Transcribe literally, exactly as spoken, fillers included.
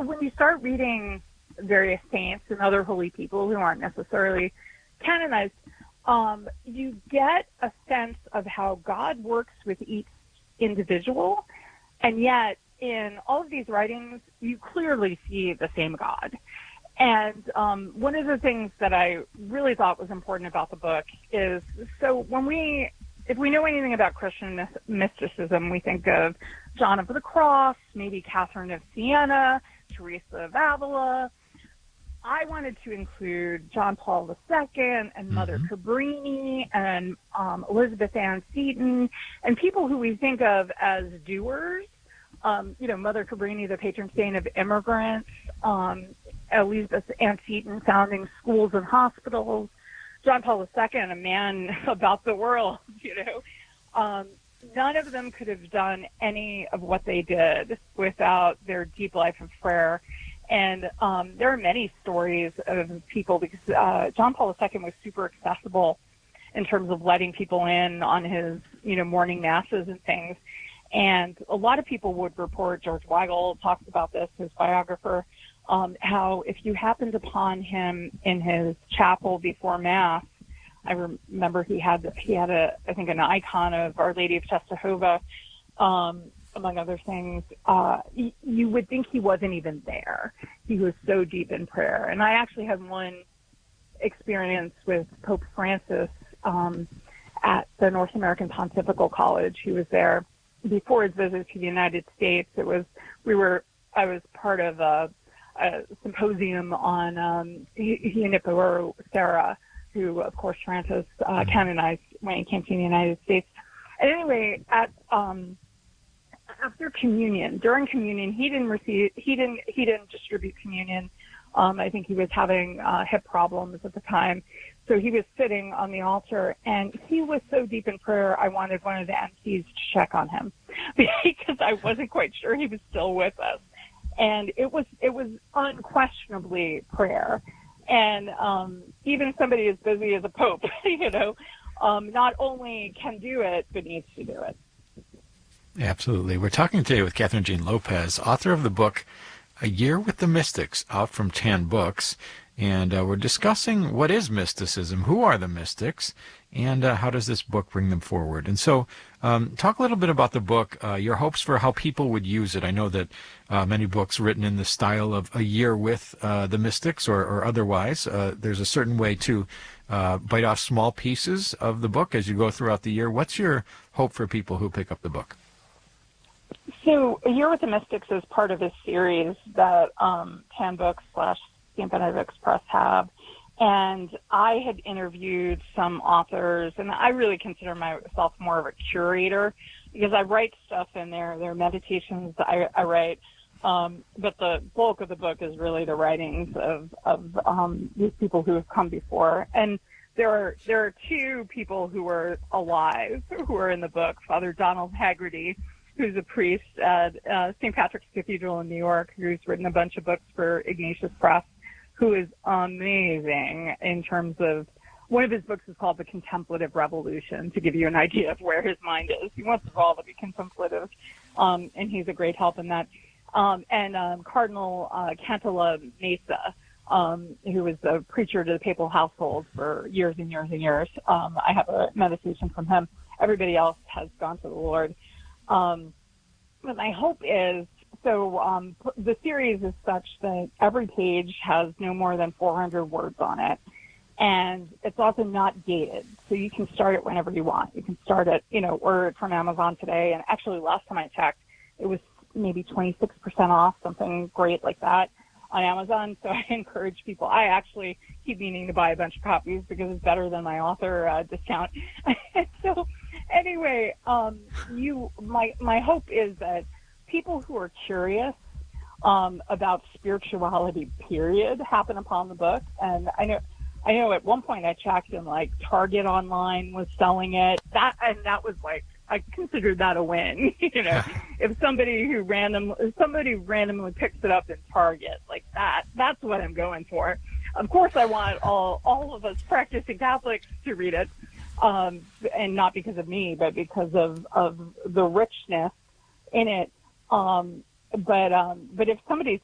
when you start reading various saints and other holy people who aren't necessarily canonized, um, you get a sense of how God works with each individual, and yet in all of these writings, you clearly see the same God. And um, one of the things that I really thought was important about the book is, so when we, if we know anything about Christian mysticism, we think of John of the Cross, maybe Catherine of Siena, Teresa of Avila. I wanted to include John Paul the Second and Mother mm-hmm. Cabrini and um, Elizabeth Ann Seton, and people who we think of as doers. Um, you know, Mother Cabrini, the patron saint of immigrants, um, Elizabeth Ann Seton founding schools and hospitals, John Paul the Second, a man about the world, you know. Um, none of them could have done any of what they did without their deep life of prayer. And um, there are many stories of people, because uh, John Paul the Second was super accessible in terms of letting people in on his, you know, morning masses and things. And a lot of people would report, George Weigel talks about this, his biographer, um, how if you happened upon him in his chapel before Mass, I remember he had, he had a, I think, an icon of Our Lady of Czestochowa, um, among other things, uh, y- you would think he wasn't even there. He was so deep in prayer. And I actually had one experience with Pope Francis um, at the North American Pontifical College. He was there before his visit to the United States. It was, we were, I was part of a, a symposium on um, Junipero Serra, who, of course, Francis uh, canonized when he came to the United States. And anyway, at um, after communion, during communion, he didn't receive, he didn't, he didn't distribute communion. Um, I think he was having uh, hip problems at the time. So he was sitting on the altar, and he was so deep in prayer, I wanted one of the M Cs to check on him because I wasn't quite sure he was still with us. And it was, it was unquestionably prayer. And um, even somebody as busy as a pope, you know, um, not only can do it, but needs to do it. Absolutely. We're talking today with Catherine Jean Lopez, author of the book A Year with the Mystics, out from Tan Books. And uh, we're discussing what is mysticism, who are the mystics, and uh, how does this book bring them forward. And so um, talk a little bit about the book, uh, your hopes for how people would use it. I know that uh, many books written in the style of A Year with uh, the Mystics or, or otherwise, uh, there's a certain way to uh, bite off small pieces of the book as you go throughout the year. What's your hope for people who pick up the book? So A Year with the Mystics is part of a series that um, Tan Books slash Saint Benedict's Press have. And I had interviewed some authors, and I really consider myself more of a curator because I write stuff in there. There are meditations I, I write, um, but the bulk of the book is really the writings of, of um, these people who have come before. And there are there are two people who are alive who are in the book, Father Donald Haggerty, who's a priest at uh, Saint Patrick's Cathedral in New York, who's written a bunch of books for Ignatius Press, who is amazing in terms of, one of his books is called The Contemplative Revolution, to give you an idea of where his mind is. He wants us all to be contemplative, um, and he's a great help in that. Um, and um, Cardinal uh, Cantala Mesa, um, who was a preacher to the papal household for years and years and years. Um, I have a meditation from him. Everybody else has gone to the Lord. Um, but my hope is, so um, the series is such that every page has no more than four hundred words on it, and it's also not gated, so you can start it whenever you want. You can start it, you know, order it from Amazon today, and actually last time I checked, it was maybe twenty-six percent off, something great like that on Amazon, so I encourage people. I actually keep meaning to buy a bunch of copies because it's better than my author uh, discount. So anyway, um, you, my, my hope is that people who are curious um, about spirituality, period, happen upon the book. And I know, I know at one point I checked and like Target online was selling it. That and that was like, I considered that a win. You know, if somebody who random, if somebody randomly picks it up in Target, like that, that's what I'm going for. Of course, I want all all of us practicing Catholics to read it, um, and not because of me, but because of of the richness in it. Um, but um, but if somebody's